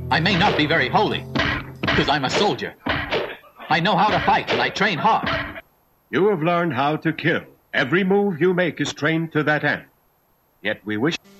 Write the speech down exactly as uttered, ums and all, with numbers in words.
I may not be very holy, because I'm a soldier. I know how to fight, and I train hard. You have learned how to kill. Every move you make is trained to that end. Yet we wish...